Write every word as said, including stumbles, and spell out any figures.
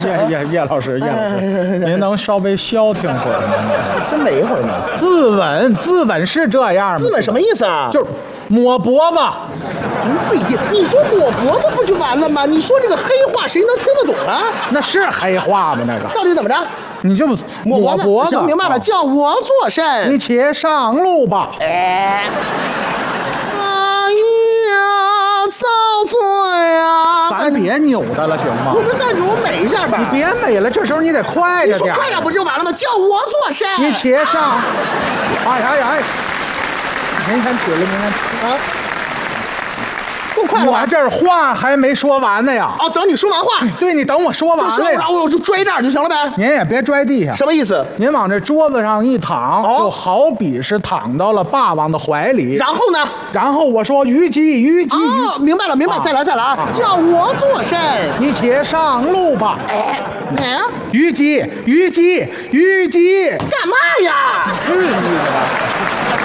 叶叶叶老师，叶老师，您能稍微消停会儿吗？ 这哪一会儿呢？ 自刎，自刎是这样吗？ 自刎什么意思啊？ 就是抹脖子。 真费劲！你说抹脖子不就完了吗？你说这个黑话谁能听得懂啊？ 那是黑话吗？那个到底怎么着？ 你就抹脖子。 脖子。 行，明白了，叫我做甚？ 你且上路吧。 哎。造作呀！ 咱别扭的了，行吗？ 我不是带着我美一下吧？ 你别美了，这时候你得快着点。 你说快点不就完了吗？叫我做甚？ 你且上。哎哎哎！您先起来，您先啊！够快了吧？ 我这话还没说完呢呀！ 哦，等你说完话。 对，你等我说完了呀。 我就拽这儿就行了呗。 您也别拽地下。 什么意思？ 您往这桌子上一躺， 哦、 就好比是躺到了霸王的怀里。 然后呢？ 然后我说虞姬，虞姬。 哦，明白了，明白。啊、再来，再来啊！啊叫我做甚？ 你且上路吧。 哎，哎呀！ 虞姬，虞姬，虞姬， 干嘛呀？